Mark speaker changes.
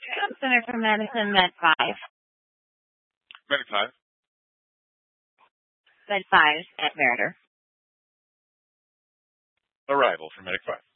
Speaker 1: Center for Medicine, Med 5.
Speaker 2: Medic 5.
Speaker 1: Med 5 at Veriter.
Speaker 2: Arrival for Medic 5.